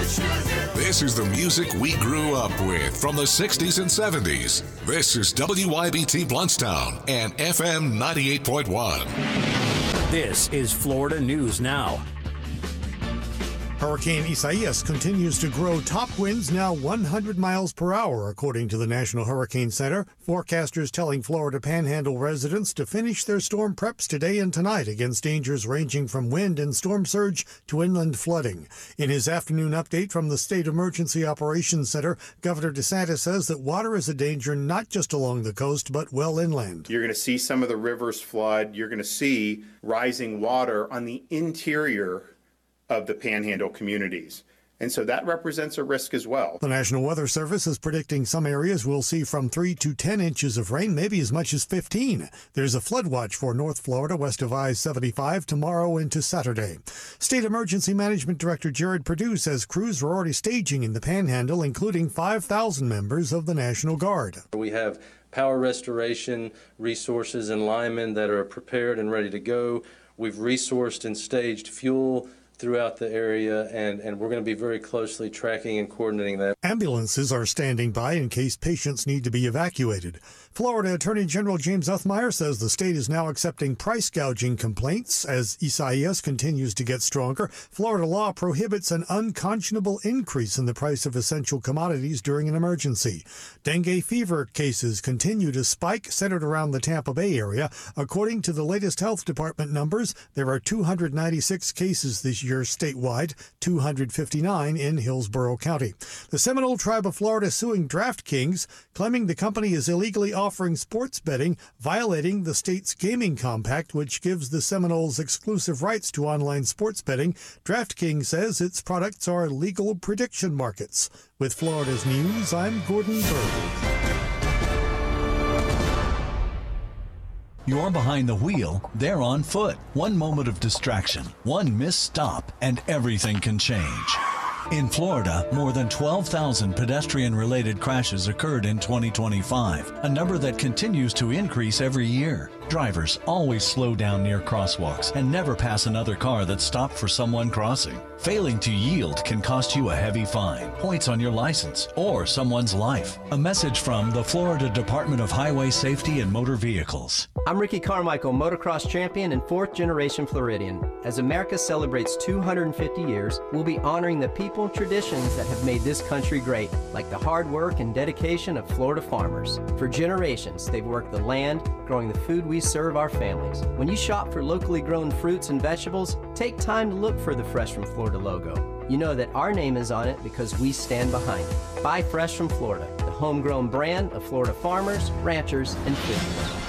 This is the music we grew up with from the 60s and 70s. This is WYBT Bluntstown and FM 98.1. This is Florida News Now. Hurricane Isaias continues to grow, top winds now 100 miles per hour, according to the National Hurricane Center. Forecasters telling Florida Panhandle residents to finish their storm preps today and tonight against dangers ranging from wind and storm surge to inland flooding. In his afternoon update from the State Emergency Operations Center, Governor DeSantis says that water is a danger not just along the coast, but well inland. You're going to see some of the rivers flood. You're going to see rising water on the interior of the Panhandle communities. And so that represents a risk as well. The National Weather Service is predicting some areas will see from 3 to 10 inches of rain, maybe as much as 15. There's a flood watch for North Florida west of I-75 tomorrow into Saturday. State Emergency Management Director Jared Perdue says crews are already staging in the Panhandle, including 5,000 members of the National Guard. We have power restoration resources and linemen that are prepared and ready to go. We've resourced and staged fuel throughout the area, and we're going to be very closely tracking and coordinating that. Ambulances are standing by in case patients need to be evacuated. Florida Attorney General James Uthmeier says the state is now accepting price gouging complaints as Isaias continues to get stronger. Florida law prohibits an unconscionable increase in the price of essential commodities during an emergency. Dengue fever cases continue to spike, centered around the Tampa Bay area. According to the latest health department numbers, there are 296 cases this year statewide, 259 in Hillsborough County. The Seminole Tribe of Florida suing DraftKings, claiming the company is illegally offering sports betting, violating the state's gaming compact, which gives the Seminoles exclusive rights to online sports betting. DraftKings says its products are legal prediction markets. With Florida's News, I'm Gordon Bird. You're behind the wheel, they're on foot. One moment of distraction, one missed stop, and everything can change. In Florida, more than 12,000 pedestrian-related crashes occurred in 2025, a number that continues to increase every year. Drivers always slow down near crosswalks and never pass another car that's stopped for someone crossing. Failing to yield can cost you a heavy fine, points on your license, or someone's life. A message from the Florida Department of Highway Safety and Motor Vehicles. I'm Ricky Carmichael, motocross champion and 4th generation Floridian. As America celebrates 250 years, we'll be honoring the people and traditions that have made this country great, like the hard work and dedication of Florida farmers. For generations, they've worked the land, growing the food we serve our families. When you shop for locally grown fruits and vegetables, take time to look for the Fresh from Florida logo. You know that our name is on it because we stand behind it. Buy Fresh from Florida, the homegrown brand of Florida farmers, ranchers, and food.